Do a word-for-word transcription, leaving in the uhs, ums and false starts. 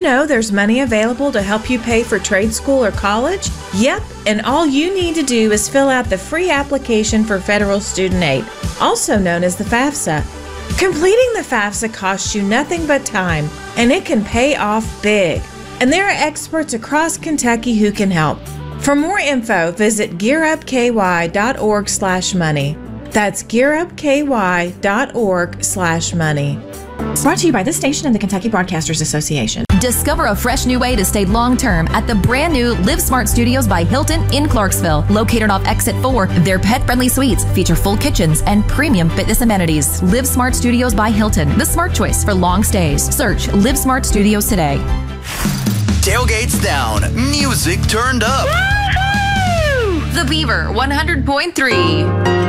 know there's money available to help you pay for trade school or college? Yep, and all you need to do is fill out the free application for federal student aid, also known as the FAFSA. Completing the FAFSA costs you nothing but time, and it can pay off big. And there are experts across Kentucky who can help. For more info, visit gearupky.org slash money. That's gearupky.org slash money. Brought to you by this station and the Kentucky Broadcasters Association. Discover a fresh new way to stay long-term at the brand new Live Smart Studios by Hilton in Clarksville. Located off Exit four, their pet-friendly suites feature full kitchens and premium fitness amenities. Live Smart Studios by Hilton, the smart choice for long stays. Search Live Smart Studios today. Tailgates down, music turned up. Woo-hoo! The Beaver one hundred point three.